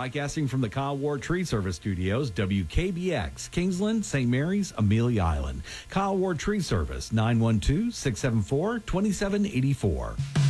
broadcasting from the Kyle Ward Tree Service Studios, WKBX, Kingsland, St. Mary's, Amelia Island. Kyle Ward Tree Service, 912-674-2784.